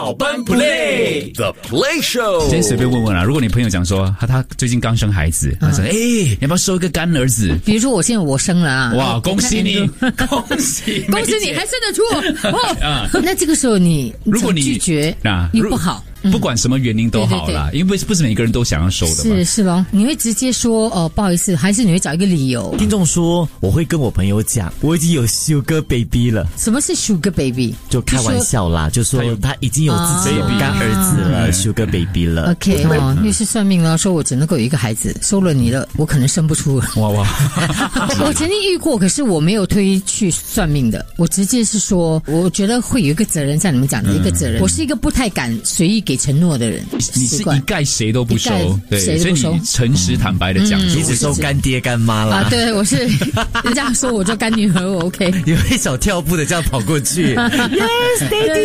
早班 play The Play Show。 今天随便问问啦，如果你朋友讲说他最近刚生孩子，他说你要不要收一个干儿子？ 比如说我现在我生了啊， 哇，恭喜你，恭喜恭喜你还生得出哦。那这个时候你如果你拒绝又不好。 不管什么原因都好啦，因为不是每个人都想要收的嘛。 是咯，你会直接说不好意思，还是你会找一个理由？ 听众说我会跟我朋友讲，我已经有 Sugar Baby 了。 什么是 Sugar Baby？ 就开玩笑啦，就说他已经有自己有干儿子了，Sugar Baby 了。 OK 律师算命了，说我只能够有一个孩子，收了你了，我可能生不出。 哇！ 我曾经遇过，可是我没有推去算命的，我直接是说，我觉得会有一个责任，像你们讲的一个责任。我是一个不太敢随意给承诺的人， 你是一概谁都不收，对， 谁都不收， 所以你诚实坦白的讲， 你只收干爹干妈啦。 啊，对，我是人家说我做干女儿，我 OK。 有一首跳步的这样跑过去 ，Yes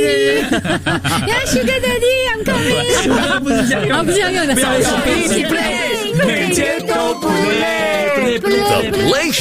Daddy，Yes Sugar Daddy，I'm coming。 不是这样用， 不是这样用的， 一起 play， 每天都不累。The Play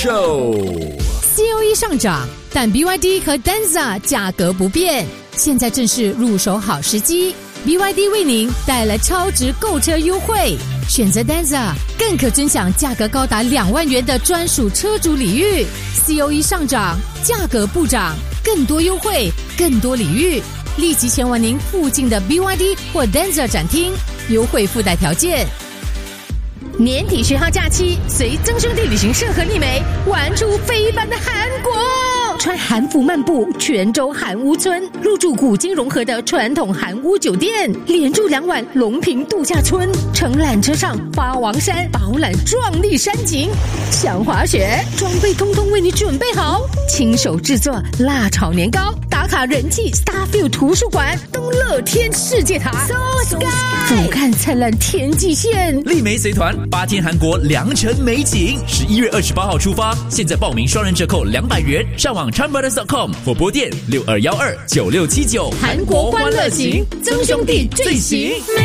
Show。COE 上涨，但 BYD 和 Denza 价格不变，现在正是入手好时机。BYD 为您带来超值购车优惠，选择 Denza 更可尊享价格高达2万元的专属车主礼遇。COE 上涨，价格不涨，更多优惠，更多礼遇，立即前往您附近的 BYD 或 Denza 展厅，优惠附带条件。年底10号假期，随曾兄弟旅行社和丽梅玩出非凡的韩国。穿韩服漫步泉州韩屋村，入住古今融合的传统韩屋酒店，连住2晚龙平度假村，乘缆车上八王山饱览壮丽山景。想滑雪，装备通通为你准备好，亲手制作辣炒年糕，打卡人气 Starfield 图书馆，东乐天世界塔 So Sky， 俯瞰灿烂天际线。 丽梅随团8天韩国良辰美景，11月28号出发，现在报名双人折扣200元，上网Chandbrothers.com 或拨电62129679。 韩国欢乐行，曾兄弟最行。